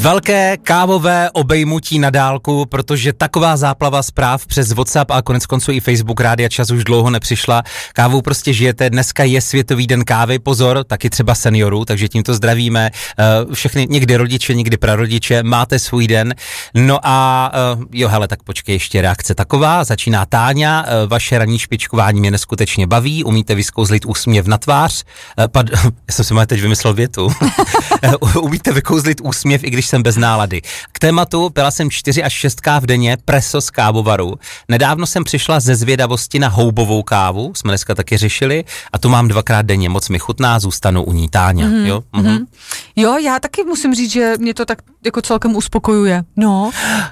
Velké kávové obejmutí na dálku, protože taková záplava zpráv přes WhatsApp a konec konců i Facebook Rádia Čas už dlouho nepřišla. Kávou prostě žijete, dneska je Světový den kávy, pozor, taky třeba seniorů, takže tímto zdravíme všechny, někdy rodiče, někdy prarodiče, máte svůj den. No a jo, hele, tak počkej, ještě reakce taková, začíná Táňa, vaše ranní špičkování mě neskutečně baví, umíte vyskouzlit úsměv na tvář, já jsem si teď vymyslel větu, umíte vykouzlit úsměv, i když jsem bez nálady. K tématu pila jsem 4 až 6 káv denně, preso z kávovaru. Nedávno jsem přišla ze zvědavosti na houbovou kávu, jsme dneska taky řešili, a tu mám 2krát denně, moc mi chutná, zůstanu u ní. Táňa, jo? Jo, já taky musím říct, že mě to tak jako celkem uspokojuje. No.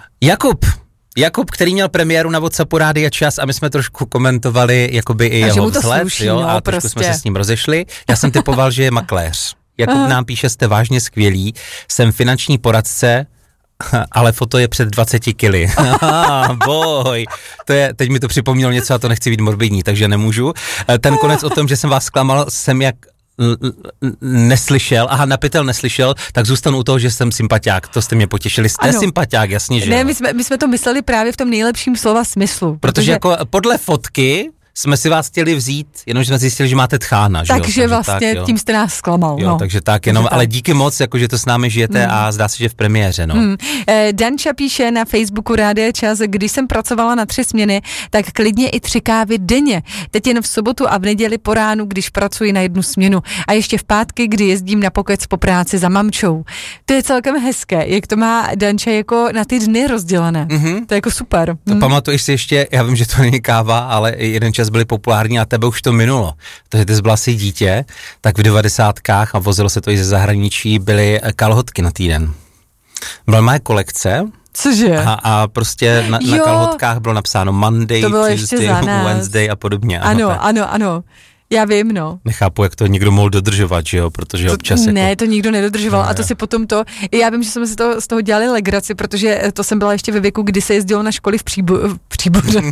Jakub, který měl premiéru na WhatsAppu Rádia Čas a my jsme trošku komentovali jakoby i jeho vzhled, jo, a trošku jsme se s ním rozešli. Já jsem typoval, že je makléř. Jakub nám píše, jste vážně skvělí, jsem finanční poradce, ale foto je před 20 kily. Boj, teď mi to připomnělo něco a to nechci být morbidní, takže nemůžu. Ten konec o tom, že jsem vás zklamal, jsem jak neslyšel, napitel neslyšel, tak zůstanu u toho, že jsem sympatiák, to jste mě potěšili, jste sympatiák, jasně, že ne, my jsme to mysleli právě v tom nejlepším slova smyslu. Protože jako podle fotky jsme si vás chtěli vzít, jenomže jsme zjistili, že máte tchána, že jo? Takže vlastně tak, tím jste nás zklamal. Jo, takže tak, jenom, ale díky moc, jakože to s námi žijete a zdá se, že v premiéře, no. Danča píše na Facebooku Rádia Čas, když jsem pracovala na 3 směny, tak klidně i 3 kávy denně. Teď jen v sobotu a v neděli po ránu, když pracuji na 1 směnu. A ještě v pátky, kdy jezdím na pokec po práci za mamčou. To je celkem hezké, jak to má Danča jako na ty dny rozdělené. To je jako super. To pamatuješ si ještě, já vím, že to není káva, ale jeden čas byly populární a tebe už to minulo. Takže ty jsi byla si dítě, tak v 90kách a vozilo se to i ze zahraničí, byly kalhotky na týden. Byla moje kolekce. Cože? A prostě na kalhotkách bylo napsáno Monday, Tuesday, Wednesday a podobně. Ano. Já vím, no. Nechápu, jak to někdo mohl dodržovat, že jo, protože občas Ne, to nikdo nedodržoval a to si potom já vím, že jsme si z toho dělali legraci, protože to jsem byla ještě ve věku, kdy se jezdilo na školy v Příboře.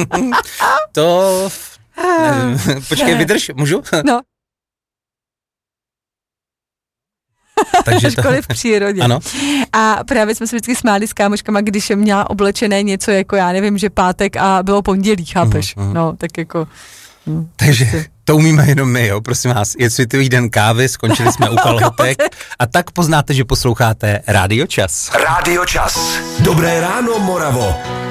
Nevím. Počkej, vydrž, můžu? No. Takže školy v přírodě. Ano. A právě jsme se vždycky smáli s kámoškama, když měla oblečené něco jako, já nevím, že pátek a bylo pondělí, chápeš? No, tak jako... Takže to umíme jenom my, jo, prosím vás. Je Světový den kávy, skončili jsme u kalhotek a tak poznáte, že posloucháte Rádio Čas. Rádio Čas. Dobré ráno, Moravo.